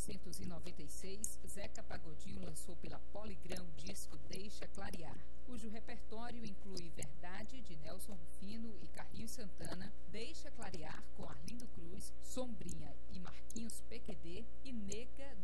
1996, Zeca Pagodinho lançou pela Poligram o disco Deixa Clarear, cujo repertório inclui Verdade, de Nelson Rufino e Carlinhos Santana, Deixa Clarear, com Arlindo Cruz, Sombrinha e Marquinhos PQD, e Nega,